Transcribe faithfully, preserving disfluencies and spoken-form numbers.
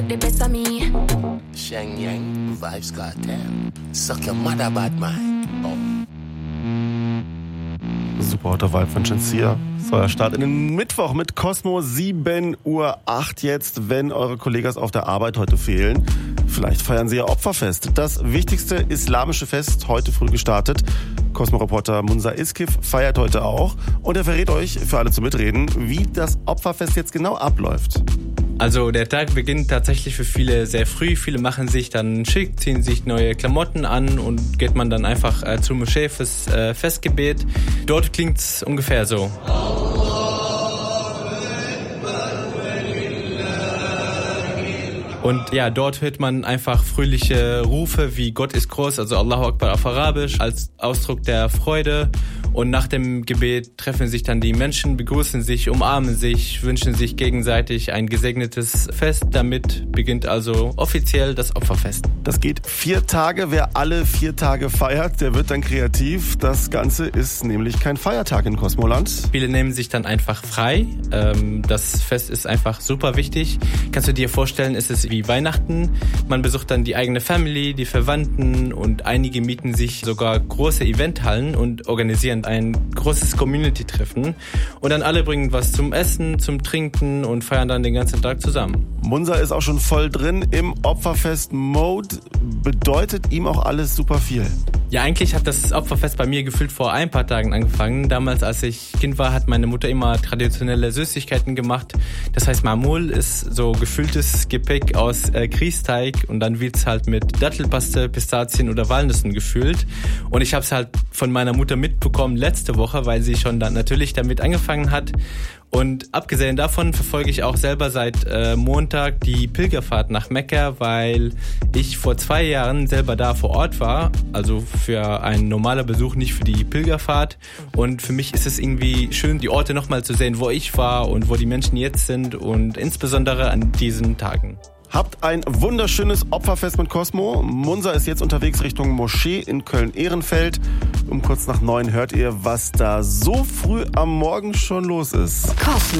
the best of me. Shang Yang, Vibes Cartel. Suck your mother, bad man. Oh. Super Hotter Vibe von Shenseea. So, der Start in den Mittwoch mit Cosmo, sieben Uhr acht jetzt, wenn eure Kollegas auf der Arbeit heute fehlen. Vielleicht feiern sie ja Opferfest. Das wichtigste islamische Fest, heute früh gestartet. Cosmo-Reporter Munsa Iskif feiert heute auch. Und er verrät euch, für alle zum Mitreden, wie das Opferfest jetzt genau abläuft. Also der Tag beginnt tatsächlich für viele sehr früh. Viele machen sich dann schick, ziehen sich neue Klamotten an und geht man dann einfach äh, zur Moschee fürs äh, Festgebet. Dort klingt's ungefähr so. Und ja, dort hört man einfach fröhliche Rufe wie Gott ist groß, also Allahu Akbar auf Arabisch, als Ausdruck der Freude. Und nach dem Gebet treffen sich dann die Menschen, begrüßen sich, umarmen sich, wünschen sich gegenseitig ein gesegnetes Fest. Damit beginnt also offiziell das Opferfest. Das geht vier Tage. Wer alle vier Tage feiert, der wird dann kreativ. Das Ganze ist nämlich kein Feiertag in Cosmoland. Viele nehmen sich dann einfach frei. Das Fest ist einfach super wichtig. Kannst du dir vorstellen, ist es wie Weihnachten. Man besucht dann die eigene Family, die Verwandten und einige mieten sich sogar große Eventhallen und organisieren ein großes Community-Treffen. Und dann alle bringen was zum Essen, zum Trinken und feiern dann den ganzen Tag zusammen. Munsa ist auch schon voll drin im Opferfest-Mode. Bedeutet ihm auch alles super viel? Ja, eigentlich hat das Opferfest bei mir gefühlt vor ein paar Tagen angefangen. Damals, als ich Kind war, hat meine Mutter immer traditionelle Süßigkeiten gemacht. Das heißt, Mamul ist so gefülltes Gepäck aus äh, Grießteig und dann wird's halt mit Dattelpaste, Pistazien oder Walnüssen gefüllt. Und ich habe es halt von meiner Mutter mitbekommen letzte Woche, weil sie schon dann natürlich damit angefangen hat. Und abgesehen davon verfolge ich auch selber seit äh, Montag die Pilgerfahrt nach Mekka, weil ich vor zwei Jahren selber da vor Ort war. Also für einen normalen Besuch, nicht für die Pilgerfahrt. Und für mich ist es irgendwie schön, die Orte nochmal zu sehen, wo ich war und wo die Menschen jetzt sind und insbesondere an diesen Tagen. Habt ein wunderschönes Opferfest mit Cosmo. Munsa ist jetzt unterwegs Richtung Moschee in Köln-Ehrenfeld. Um kurz nach neun hört ihr, was da so früh am Morgen schon los ist. Cosmo.